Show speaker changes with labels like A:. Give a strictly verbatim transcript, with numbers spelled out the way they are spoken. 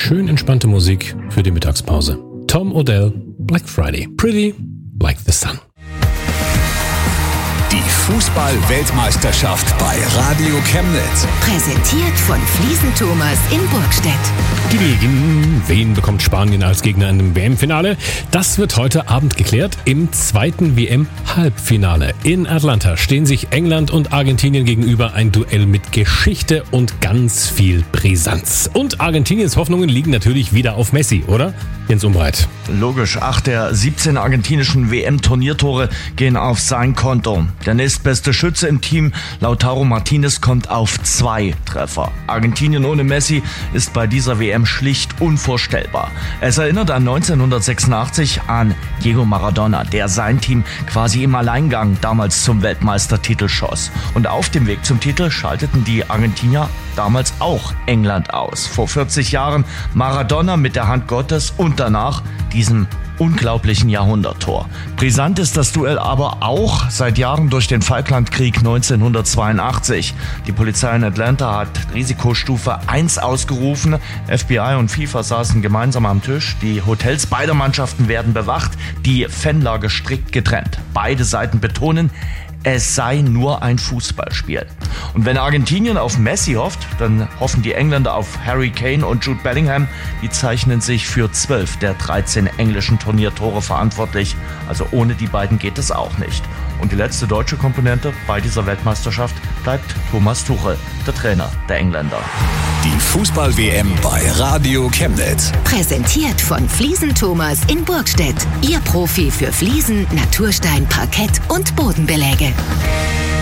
A: schön entspannte Musik für die Mittagspause. Tom Odell, Black Friday. Pretty like the sun.
B: Die Fußball-Weltmeisterschaft bei Radio Chemnitz.
C: Präsentiert von Fliesen Thomas in Burgstedt.
A: Gegen wen bekommt Spanien als Gegner in dem W M-Finale? Das wird heute Abend geklärt. Im zweiten W M-Halbfinale in Atlanta stehen sich England und Argentinien gegenüber. Ein Duell mit Geschichte und ganz viel Brisanz. Und Argentiniens Hoffnungen liegen natürlich wieder auf Messi, oder? Jens Umbreit.
D: Logisch, acht der siebzehn argentinischen W M-Turniertore gehen auf sein Konto. Der nächstbeste Schütze im Team, Lautaro Martinez, kommt auf zwei Treffer. Argentinien ohne Messi ist bei dieser W M schlicht unvorstellbar. Es erinnert an neunzehnhundertsechsundachtzig an Diego Maradona, der sein Team quasi im Alleingang damals zum Weltmeistertitel schoss. Und auf dem Weg zum Titel schalteten die Argentinier damals auch England aus. Vor vierzig Jahren Maradona mit der Hand Gottes und danach diesem unglaublichen Jahrhunderttor. Brisant ist das Duell aber auch seit Jahren durch den Falklandkrieg neunzehnhundertzweiundachtzig. Die Polizei in Atlanta hat Risikostufe eins ausgerufen. F B I und FIFA saßen gemeinsam am Tisch. Die Hotels beider Mannschaften werden bewacht, die Fanlager strikt getrennt. Beide Seiten betonen, es sei nur ein Fußballspiel. Und wenn Argentinien auf Messi hofft, dann hoffen die Engländer auf Harry Kane und Jude Bellingham. Die zeichnen sich für zwölf der dreizehn englischen Turniertore verantwortlich. Also ohne die beiden geht es auch nicht. Und die letzte deutsche Komponente bei dieser Weltmeisterschaft bleibt Thomas Tuchel, der Trainer der Engländer.
B: Die Fußball-W M bei Radio Chemnitz.
C: Präsentiert von Fliesen Thomas in Burgstedt. Ihr Profi für Fliesen, Naturstein, Parkett und Bodenbeläge.